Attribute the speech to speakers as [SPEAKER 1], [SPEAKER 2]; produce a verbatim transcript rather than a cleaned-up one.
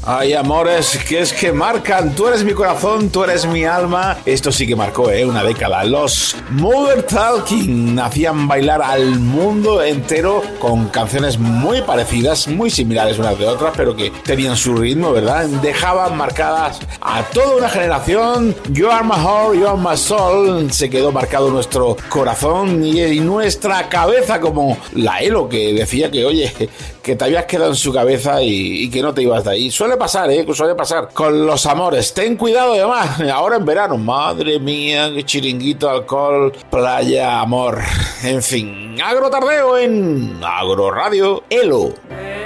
[SPEAKER 1] Hay amores que es que marcan. Tú eres mi corazón, tú eres mi alma. Esto sí que marcó, ¿eh? Una década. Los Modern Talking hacían bailar al mundo entero con canciones muy parecidas, muy similares unas de otras, pero que tenían su ritmo, ¿verdad? Dejaban marcadas a toda una generación. You are my heart, you are my soul. Se quedó marcado nuestro corazón y, y nuestra cabeza, como la Elo, que decía que, oye, que te habías quedado en su cabeza y, y que no te ibas de ahí. Suele pasar, ¿eh? Suele pasar con los amores. Ten cuidado, además, ahora en verano. Madre mía, qué chiringuito, alcohol, playa, amor. En fin, Agro Tardeo en Agro Radio Elo.